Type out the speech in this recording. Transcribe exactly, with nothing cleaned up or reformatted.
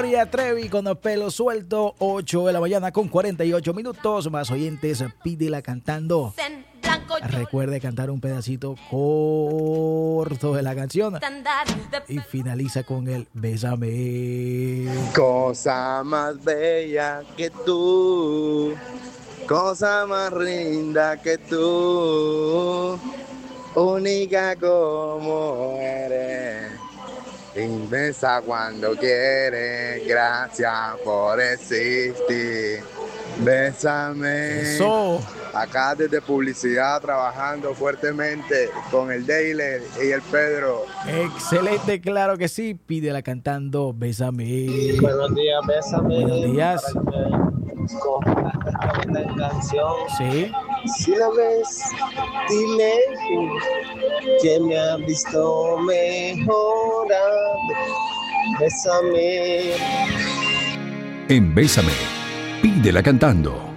Gloria Trevi con el pelo suelto, ocho de la mañana con cuarenta y ocho minutos. Más oyentes, pídela cantando. Recuerde cantar un pedacito corto de la canción y finaliza con el Bésame. Cosa más bella que tú, cosa más linda que tú, única como eres, inmensa cuando quieres, gracias por existir. Bésame. Eso. Acá desde publicidad trabajando fuertemente con el Deiler y el Pedro. Excelente, claro que sí. Pídela cantando Bésame. Buenos días, Bésame. Buenos días. Para que me esta canción. Sí. Si la ves, dile que me ha visto mejorar. Bésame. En Bésame, pídela cantando.